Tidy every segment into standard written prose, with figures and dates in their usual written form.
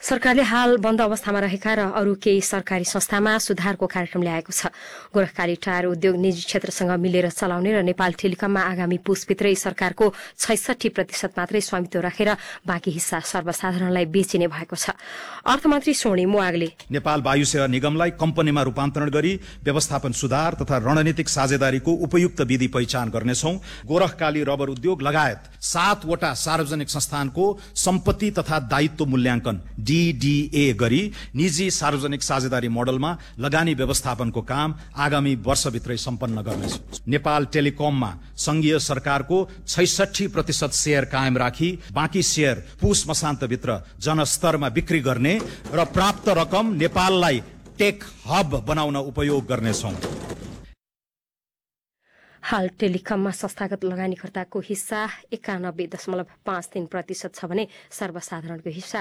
सरकारले हाल बन्द अवस्थामा रहेका र अरू केही सरकारी संस्थामा सुधारको कार्यक्रम ल्याएको छ। गोरखकाली टायर उद्योग निजी क्षेत्रसँग मिलेर चलाउने र नेपाल टेलिकममा आगामी पुसभित्रै सरकारको 66% मात्रै स्वामित्व राखेर बाँकी हिस्सा सर्वसाधारणलाई बेचिने भएको छ। अर्थमन्त्री सोनी मुवागले नेपाल वायु सेवा निगमलाई कम्पनीमा रूपान्तरण गरी व्यवस्थापन सुधार तथा रणनीतिक साझेदारीको उपयुक्त विधि पहिचान गर्नेछौं। गोरखकाली रबर उद्योग लगायत 7 वटा सार्वजनिक संस्थानको सम्पत्ति तथा दायित्व मूल्याङ्कन DDA गरी निजी सार्वजनिक साझेदारी मोडलमा लगानी व्यवस्थापनको काम आगामी वर्षभित्रै सम्पन्न गर्नेछ। नेपाल टेलिकममा संघीय सरकारको 66% शेयर कायम राखी बाँकी शेयर पुस मसान्तभित्र जनस्तरमा बिक्री गर्ने र प्राप्त रकम नेपाललाई टेक हब बनाउन उपयोग गर्नेछौं। हाल टेलिकममा संस्थागत लगानीकर्ताको हिस्सा 91.53% छ भने सर्वसाधारणको हिस्सा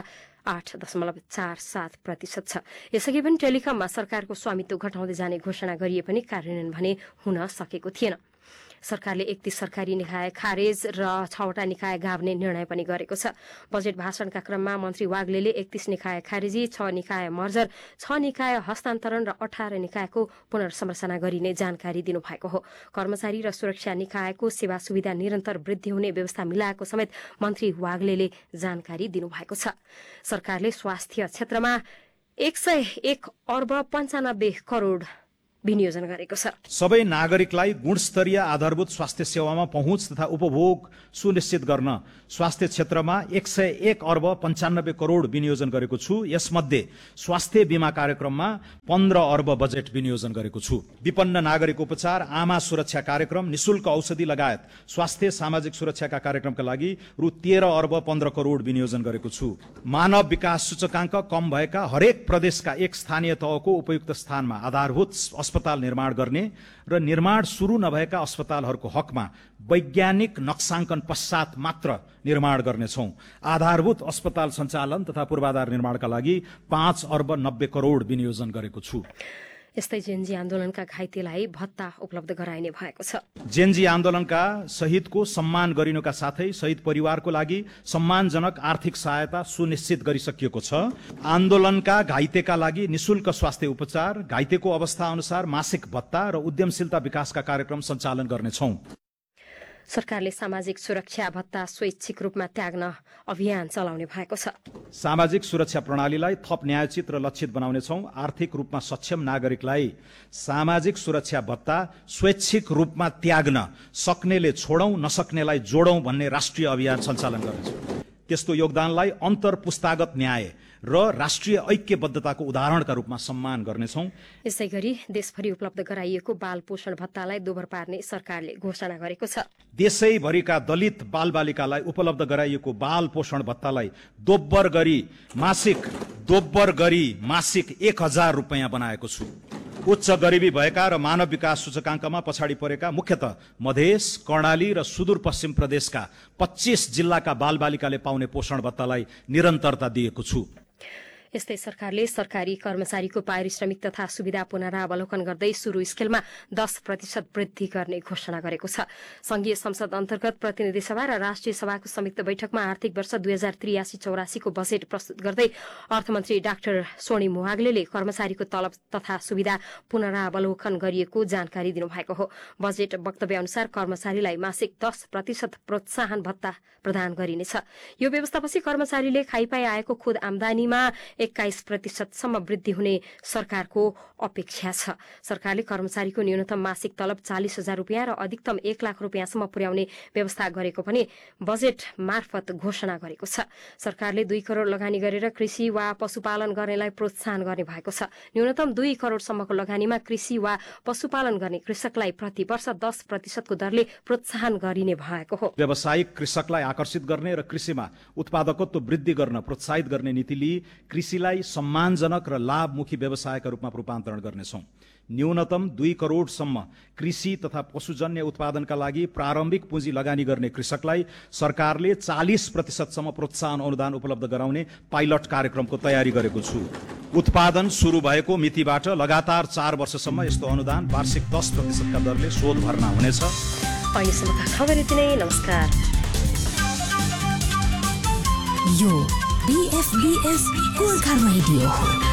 8.47% छ। यसअघि पनि टेलिकममा सरकारको स्वामित्व घटाउँदै जाने घोषणा गरिए पनि कार्यान्वयन भने हुन सकेको थिएन। सरकारले 31 सरकारी निकाय खारेज र 6 वटा निकाय गाभ्ने निर्णय पनि गरेको छ। बजेट भाषणका क्रममा मन्त्री वाग्लेले 31 निकाय खारेजी, 6 निकाय मर्जर, 6 निकाय हस्तान्तरण र 18 निकायको पुनर्संरचना गरिने जानकारी दिनुभएको हो। कर्मचारी र सुरक्षा निकायको सेवा सुविधा निरन्तर वृद्धि हुने व्यवस्था मिलाएको समेत मन्त्री वाग्लेले जानकारी दिनुभएको छ। सरकारले स्वास्थ्य क्षेत्रमा 101 अर्ब 95 करोड विनियोजन गरेको छ। सबै नागरिकलाई गुणस्तरीय आधारभूत स्वास्थ्य सेवामा पहुँच तथा उपभोग सुनिश्चित गर्न स्वास्थ्य क्षेत्रमा 101 अर्ब 95 करोड विनियोजन गरेको छु। यसमध्ये स्वास्थ्य बीमा कार्यक्रममा 15 अर्ब बजेट विनियोजन गरेको छु। विपन्न नागरिक उपचार, आमा सुरक्षा कार्यक्रम, निशुल्क औषधि लगायत स्वास्थ्य सामाजिक सुरक्षाका कार्यक्रमका लागि रु 13 अर्ब 15 करोड विनियोजन गरेको छु। मानव विकास सूचकाङ्क कम भएका हरेक प्रदेशका एक स्थानीय तहको उपयुक्त स्थानमा आधारभूत अस्पताल निर्माण गर्ने र निर्माण शुरू नभएका अस्पतालहरूको हकमा वैज्ञानिक नक्साङ्कन पश्चात मात्र निर्माण गर्नेछौं। आधारभूत अस्पताल सञ्चालन तथा पूर्वाधार निर्माणका लागि 5 अर्ब 90 करोड विनियोजन गरेको छु। यस्तै जेनजी आन्दोलनका घाइतेलाई भत्ता उपलब्ध गराइने भएको छ। जेनजी आन्दोलनका शहीदको सम्मान गरिनुका साथै शहीद परिवारको लागि सम्मानजनक आर्थिक सहायता सुनिश्चित गरिसकिएको छ। आन्दोलनका घाइतेका लागि निशुल्क स्वास्थ्य उपचार, घाइतेको अवस्था अनुसार मासिक भत्ता र उद्यमशीलता विकासका कार्यक्रम सञ्चालन गर्नेछौं। सरकारले सामाजिक सुरक्षा भत्ता स्वैच्छिक रूपमा त्याग्न अभियान चलाउने भएको छ। सामाजिक सुरक्षा प्रणालीलाई थप न्यायोचित र लक्षित बनाउनेछौं। आर्थिक रूपमा सक्षम नागरिकलाई सामाजिक सुरक्षा भत्ता स्वैच्छिक रूपमा त्याग्न सक्नेले छोडौं, नसक्नेलाई जोडौं भन्ने राष्ट्रिय अभियान सञ्चालन गर्नेछौं। त्यस्तो योगदानलाई अन्तर पुस्तागत न्याय र राष्ट्रिय ऐक्यबद्धताको उदाहरणका रूपमा सम्मान गर्नेछौं। यसै गरी देशभरि उपलब्ध गराइएको बाल पोषण भत्तालाई दोब्बर पार्ने सरकारले घोषणा गरेको छ। देशैभरिका दलित बालबालिकालाई उपलब्ध गराइएको बाल पोषण भत्तालाई दोब्बर गरी मासिक 1000 रुपैयाँ बनाएको छु। उच्च गरिबी भएका र मानव विकास सूचकाङ्कमा पछाडि परेका मुख्यतः मधेस, कर्णाली र सुदूरपश्चिम प्रदेशका 25 जिल्लाका बालबालिकाले पाउने पोषण भत्तालाई निरन्तरता दिएको छु। यस्तै सरकारले सरकारी कर्मचारीको पारिश्रमिक तथा सुविधा पुनरावलोकन गर्दै सुरु स्केलमा 10% वृद्धि गर्ने घोषणा गरेको छ। संघीय संसद अन्तर्गत प्रतिनिधि सभा र राष्ट्रिय सभाको संयुक्त बैठकमा आर्थिक वर्ष 2083-84 को बजेट प्रस्तुत गर्दै अर्थमन्त्री डाक्टर सोनी मुवागले कर्मचारीको तलब तथा सुविधा पुनरावलोकन गरिएको जानकारी दिनुभएको हो। बजेट वक्तव्य अनुसार कर्मचारीलाई मासिक 10% प्रोत्साहन भत्ता प्रदान गरिनेछ। यो व्यवस्थापछि कर्मचारीले खाइपाई आएको खुद आमदानीमा 21% वृद्धि हुने सरकारको अपेक्षा छ। सरकारले कर्मचारीको न्यूनतम मासिक तलब 40,000 रुपियाँ र अधिकतम 1 लाख रुपियाँसम्म पुर्याउने व्यवस्था गरेको पनि बजेट मार्फत घोषणा गरेको छ। सरकारले 2 करोड़ लगानी गरेर कृषि वा पशुपालन गर्नेलाई प्रोत्साहन गर्ने भएको छ। न्यूनतम 2 करोड़सम्मको लगानीमा कृषि वा पशुपालन गर्ने कृषकलाई प्रति वर्ष 10% को दरले प्रोत्साहन गरिने भएको हो। व्यावसायिक कृषकलाई आकर्षित गर्ने र कृषिमा उत्पादकत्व वृद्धि गर्न प्रोत्साहित गर्ने नीतिले कृषिलाई सम्मानजनक र लाभमुखी व्यवसायका रूपमा रूपान्तरण गर्नेछौं। न्यूनतम 2 करोड़सम्म कृषि तथा पशुजन्य उत्पादनका लागि प्रारम्भिक पुँजी लगानी गर्ने कृषकलाई सरकारले 40% प्रोत्साहन अनुदान उपलब्ध गराउने पाइलट कार्यक्रमको तयारी गरेको छु। उत्पादन सुरु भएको मितिबाट लगातार 4 वर्षसम्म यस्तो अनुदान वार्षिक 10% का दरले शोध भर्ना हुनेछ। अहिलेसम्मका खबर यति नै। नमस्कार। यो BFBS गोर्खा रेडियो हो।